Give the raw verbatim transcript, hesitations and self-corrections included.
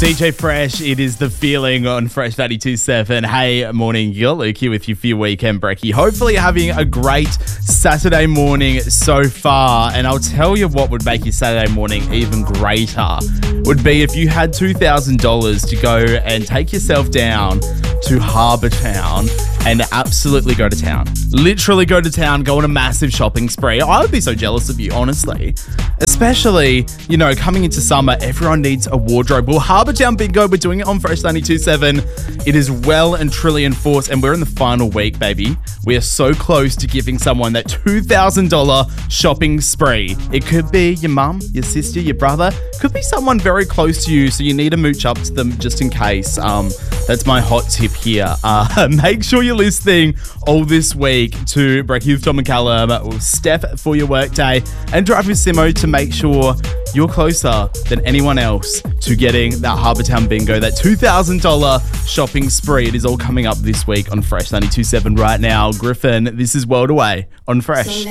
D J Fresh, it is The Feeling on Fresh ninety-two point seven. Hey, morning, you're Luke here with you for your weekend brekkie. Hopefully you're having a great Saturday morning so far. And I'll tell you what would make your Saturday morning even greater would be if you had two thousand dollars to go and take yourself down to Harbour Town and absolutely go to town. Literally go to town, go on a massive shopping spree. I would be so jealous of you, honestly. Especially, you know, coming into summer, everyone needs a wardrobe. Well, Harbour Town Bingo, we're doing it on Fresh ninety-two point seven. It is well and truly in force, and we're in the final week, baby. We are so close to giving someone that two thousand dollars shopping spree. It could be your mum, your sister, your brother. Could be someone very close to you, so you need to mooch up to them just in case. Um, that's my hot tip here. Uh, make sure you're listening all this week to Brekkie with Tom and Callum, Steph for your workday, and Drive with Simo to make sure you're closer than anyone else to getting that Harbour Town Bingo, that two thousand dollars shopping spree. It is all coming up this week on Fresh ninety-two point seven right now. Griffin, this is World Away on Fresh.